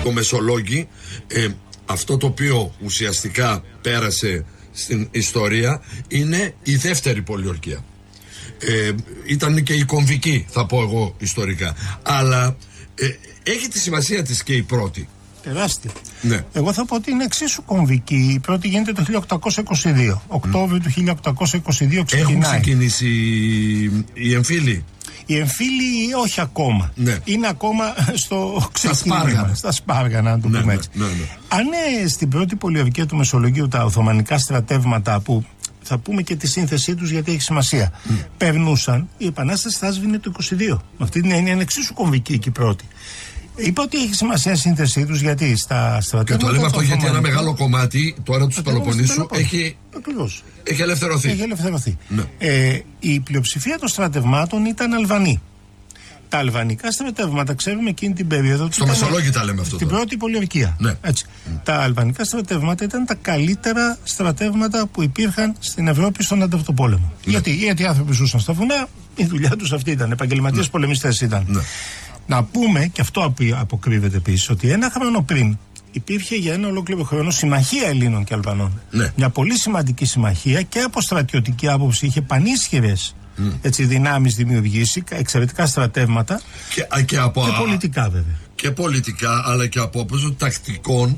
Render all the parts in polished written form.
Το Μεσολόγγι, αυτό το οποίο ουσιαστικά πέρασε στην ιστορία είναι η δεύτερη πολιορκία. Ήταν και η κομβική, θα πω εγώ ιστορικά. Αλλά έχει τη σημασία της και η πρώτη. Τεράστια. Ναι. Εγώ θα πω ότι είναι εξίσου κομβική. Η πρώτη γίνεται το 1822. Οκτώβριο του 1822 ξεκινάει. Έχουν ξεκινήσει οι εμφύλοι. Οι εμφύλοι όχι ακόμα. Ναι. Είναι ακόμα στο ξεκίνημα. Στα Σπάργανα, να το πούμε έτσι. Ναι. Αν στην πρώτη πολιορκία του Μεσολογγίου τα Οθωμανικά στρατεύματα, που θα πούμε και τη σύνθεσή τους γιατί έχει σημασία, περνούσαν, η Επανάσταση θα σβήνε το 22. Με αυτή την έννοια είναι εξίσου κομβική και η πρώτη. Είπα ότι έχει σημασία η σύνθεσή τους γιατί στα στρατεύματα. Και το λέμε αυτό γιατί ένα μεγάλο κομμάτι τώρα του Πελοποννήσου έχει ελευθερωθεί. Έχει ελευθερωθεί. Ναι. Η πλειοψηφία των στρατευμάτων ήταν Αλβανοί. Τα αλβανικά στρατεύματα, ξέρουμε εκείνη την περίοδο. Στο Μεσολόγγι τα λέμε αυτό. Στην πρώτη πολιορκία. Ναι. Τα αλβανικά στρατεύματα ήταν τα καλύτερα στρατεύματα που υπήρχαν στην Ευρώπη στον Αντάρτο πόλεμο. Ναι. Γιατί οι άνθρωποι ζούσαν στα βουνά, η δουλειά τους αυτή ήταν. Επαγγελματίες πολεμιστές ήταν. Ναι. Να πούμε, και αυτό αποκρύβεται επίσης, ότι ένα χρόνο πριν υπήρχε για ένα ολόκληρο χρόνο συμμαχία Ελλήνων και Αλβανών. Ναι. Μια πολύ σημαντική συμμαχία και από στρατιωτική άποψη είχε πανίσχυρες δυνάμεις δημιουργήσει, εξαιρετικά στρατεύματα και πολιτικά βέβαια. Και πολιτικά, αλλά και από άποψη τακτικών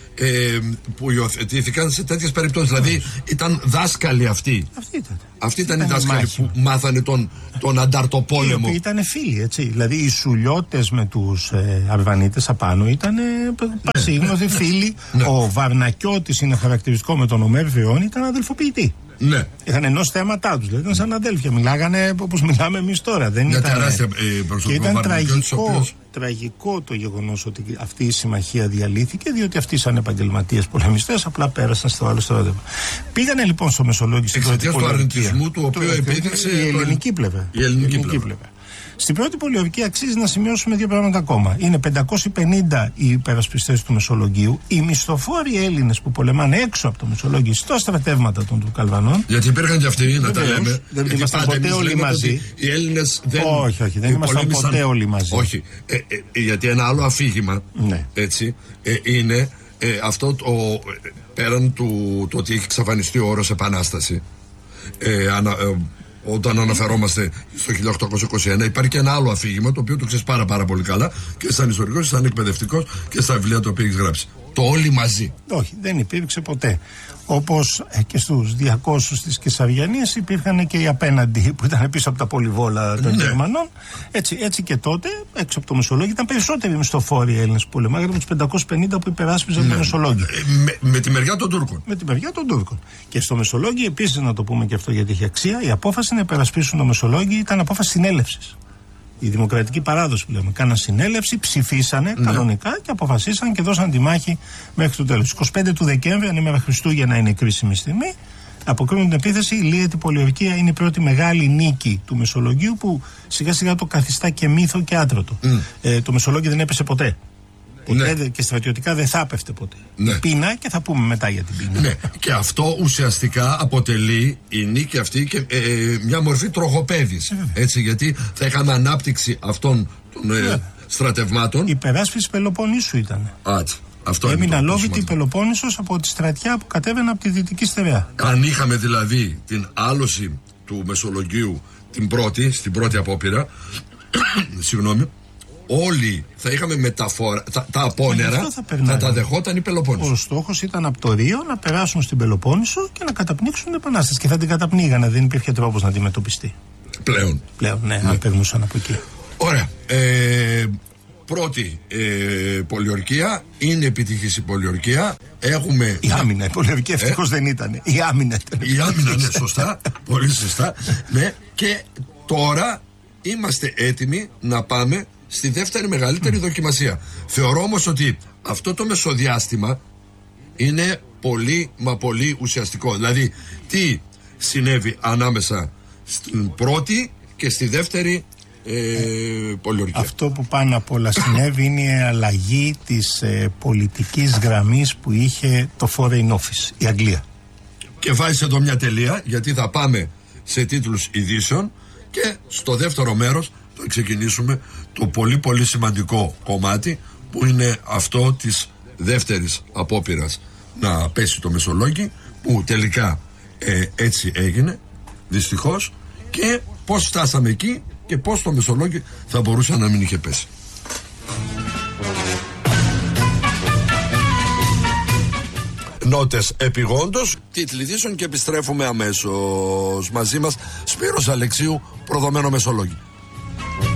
που υιοθετήθηκαν σε τέτοιες περιπτώσεις. Δηλαδή ήταν δάσκαλοι αυτοί. Αυτοί ήταν οι δάσκαλοι που μάθανε τον Ανταρτοπόλεμο. Οι οποίοι ήταν φίλοι, έτσι. Δηλαδή οι Σουλιώτες με τους Αρβανίτες απάνω ήταν πασίγνωστοι φίλοι. Ναι. Ο Βαρνακιώτης είναι χαρακτηριστικό με τον Ομέρ Βιώνη, ήταν αδελφοποιητή. Ναι. Είχαν ενός θέματα τους, δηλαδή ήταν σαν αδέλφια. Μιλάγανε όπως μιλάμε εμείς τώρα. Δεν μια ήταν, τεράστια και ήταν τραγικό το γεγονός ότι αυτή η συμμαχία διαλύθηκε, διότι αυτοί σαν επαγγελματίες πολεμιστές απλά πέρασαν στο άλλο στρατεύμα. Πήγανε λοιπόν στο Μεσολόγγι στην πρώτη πολιορκία. Εξαιτίας του αρνητισμού του οποίου επίδειξε η ελληνική πλευρά. Η ελληνική πλευρά. Στην πρώτη πολιορκία αξίζει να σημειώσουμε δύο πράγματα ακόμα. Είναι 550 οι υπερασπιστές του Μεσολογγίου, οι μισθοφόροι Έλληνες που πολεμάνε έξω από το Μεσολόγγιο στα στρατεύματα των Τουρκαλβανών. Γιατί υπήρχαν και αυτοί, να τα λέμε. Δεν ήμασταν ποτέ όλοι μαζί. Οι Έλληνες δεν. Όχι, δεν ήμασταν ποτέ όλοι μαζί. Όχι. Γιατί ένα άλλο αφήγημα έτσι, είναι αυτό πέραν του ότι έχει εξαφανιστεί ο όρος Επανάσταση. Όταν αναφερόμαστε στο 1821, υπάρχει και ένα άλλο αφήγημα το οποίο το ξέρεις πάρα πολύ καλά και σαν ιστορικός, και σαν εκπαιδευτικός και στα βιβλία τα οποία έχεις γράψει. Το όλοι μαζί. Όχι, δεν υπήρξε ποτέ. Όπως και στους 200 της Κεσαριανίας υπήρχαν και οι απέναντι που ήταν πίσω από τα πολυβόλα των Γερμανών. Έτσι και τότε, έξω από το Μεσολόγγι, ήταν περισσότεροι μισθοφόροι Έλληνες που πολεμάγανε με τους 550 που υπεράσπιζαν το Μεσολόγγι. Με τη μεριά των Τούρκων. Με τη μεριά των Τούρκων. Και στο Μεσολόγγι, επίσης, να το πούμε και αυτό γιατί έχει αξία, η απόφαση να υπερασπίσουν το Μεσολόγγι ήταν απόφαση συνέλευσης. Η δημοκρατική παράδοση που λέμε. Κάναν συνέλευση, ψηφίσανε κανονικά και αποφασίσαν και δώσαν τη μάχη μέχρι το τέλος. 25 του Δεκέμβρη, αν ημέρα Χριστούγεννα είναι η κρίσιμη στιγμή, αποκρίνουν την επίθεση. Η λύεται πολιορκία είναι η πρώτη μεγάλη νίκη του Μεσολογγίου που σιγά σιγά το καθιστά και μύθο και άτρωτο. Το Μεσολόγγι δεν έπεσε ποτέ. Και στρατιωτικά δεν θα έπεφτε ποτέ. Η πείνα, και θα πούμε μετά για την πείνα. Ναι. Και αυτό ουσιαστικά αποτελεί η νίκη αυτή και μια μορφή τροχοπέδης. Έτσι, γιατί θα είχαμε ανάπτυξη αυτών των στρατευμάτων. Η υπεράσπιση Πελοποννήσου ήταν. Έμεινε αλόβητη η Πελοπόννησος από τη στρατιά που κατέβαινε από τη Δυτική Στερεά. Αν είχαμε δηλαδή την άλωση του Μεσολογγίου στην πρώτη απόπειρα, συγγνώμη, όλοι θα είχαμε μεταφορά, τα απόνερα θα τα δεχόταν η Πελοπόννησο. Ο στόχος ήταν από το Ρίο να περάσουν στην Πελοπόννησο και να καταπνίξουν την Επανάσταση. Και θα την καταπνίγανε, δεν υπήρχε τρόπος να αντιμετωπιστεί. Πλέον, ναι, αν περνούσαν από εκεί. Ωραία. Πρώτη πολιορκία, είναι επιτυχής η πολιορκία. Έχουμε. Η άμυνα, η πολιορκία ευτυχώς δεν ήταν. Η άμυνα ήταν. Η άμυνα, ναι, σωστά. Πολύ σωστά. Ναι, και τώρα είμαστε έτοιμοι να πάμε στη δεύτερη μεγαλύτερη δοκιμασία. Θεωρώ όμως ότι αυτό το μεσοδιάστημα είναι πολύ μα πολύ ουσιαστικό. Δηλαδή, τι συνέβη ανάμεσα στην πρώτη και στη δεύτερη πολιορκία. Αυτό που πάνω απ' όλα συνέβη είναι η αλλαγή της πολιτικής γραμμής που είχε το Foreign Office, η Αγγλία. Και βάζεις εδώ μια τελεία, γιατί θα πάμε σε τίτλους ειδήσεων και στο δεύτερο μέρος θα ξεκινήσουμε το πολύ πολύ σημαντικό κομμάτι που είναι αυτό της δεύτερης απόπειρας να πέσει το Μεσολόγγι, που τελικά έτσι έγινε δυστυχώς, και πώς φτάσαμε εκεί και πώς το Μεσολόγγι θα μπορούσε να μην είχε πέσει. Νότες επιγόντως, τίτλοι ειδήσεων, και επιστρέφουμε αμέσως. Μαζί μας Σπύρος Αλεξίου, προδομένο Μεσολόγγι.